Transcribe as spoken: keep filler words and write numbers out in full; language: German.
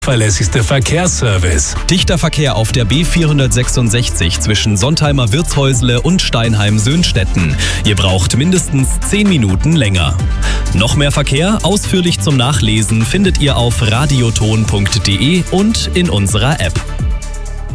Verlässlichste Verkehrsservice. Dichter Verkehr auf der B vierhundertsechsundsechzig zwischen Sontheimer Wirtshäusle und Steinheim-Söhnstetten. Ihr braucht mindestens zehn Minuten länger. Noch mehr Verkehr, ausführlich zum Nachlesen, findet ihr auf radioton punkt de und in unserer App.